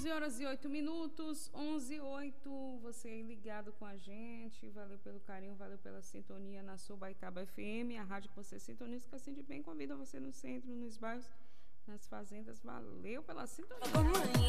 11h08, 11h08, você aí ligado com a gente, valeu pelo carinho, valeu pela sintonia na sua Baitaba FM, a rádio que você sintoniza, que assim de bem convida você no centro, nos bairros, nas fazendas, valeu pela sintonia.